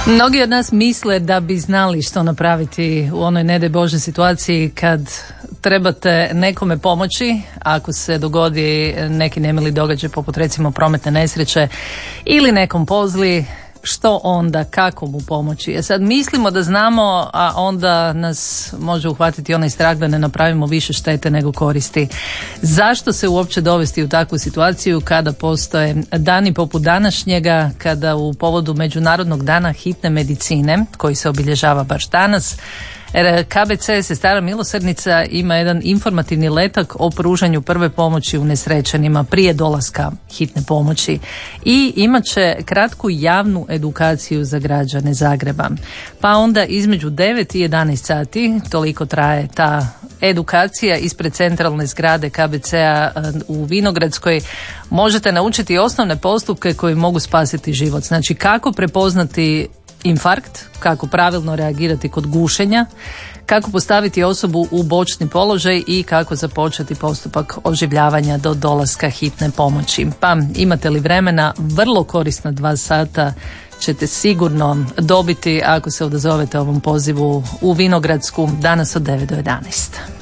Mnogi od nas misle da bi znali što napraviti u onoj ne daj Bože situaciji kad trebate nekome pomoći ako se dogodi neki nemili događaj poput recimo prometne nesreće ili nekom pozli. Što onda, kako mu pomoći? Sad mislimo da znamo, a onda nas može uhvatiti onaj strah da ne napravimo više štete nego koristi. Zašto se uopće dovesti u takvu situaciju kada postoje dani poput današnjega, kada u povodu Međunarodnog dana hitne medicine, koji se obilježava baš danas, KBC Sestara milosrdnica ima jedan informativni letak o pružanju prve pomoći unesrećenima prije dolaska hitne pomoći i imat će kratku javnu edukaciju za građane Zagreba. Pa onda između 9 i 11 sati, toliko traje ta edukacija ispred centralne zgrade KBC-a u Vinogradskoj, možete naučiti osnovne postupke koji mogu spasiti život. Znači kako prepoznati infarkt, kako pravilno reagirati kod gušenja, kako postaviti osobu u bočni položaj i kako započeti postupak oživljavanja do dolaska hitne pomoći. Pa imate li vremena, vrlo korisna 2 sata ćete sigurno dobiti ako se odazovete ovom pozivu u Vinogradsku danas od 9 do 11.